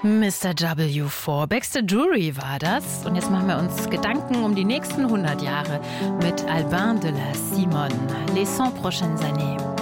Mr. W4, Baxter Dury war das. Und jetzt machen wir uns Gedanken um die nächsten 100 Jahre mit Albin de la Simone, Les 100 prochaines années.